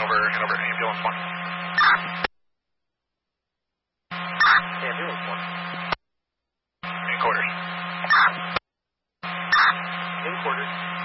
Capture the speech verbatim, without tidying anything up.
over, hand over ambulance one. Ambulance one. In quarters. In quarters.